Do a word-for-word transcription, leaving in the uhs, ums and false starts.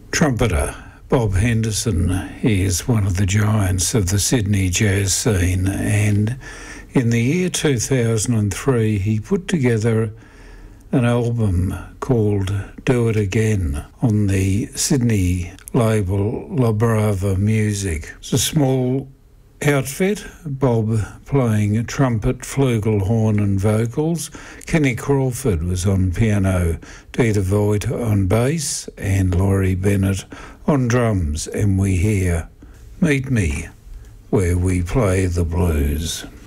Trumpeter Bob Henderson is one of the giants of the Sydney jazz scene, and in the year two thousand three he put together an album called Do It Again on the Sydney label La Brava Music. It's a small outfit, Bob playing trumpet, flugelhorn and vocals. Kenny Crawford was on piano, Dita Voigt on bass and Laurie Bennett on drums, and we hear Meet Me, where we play the blues.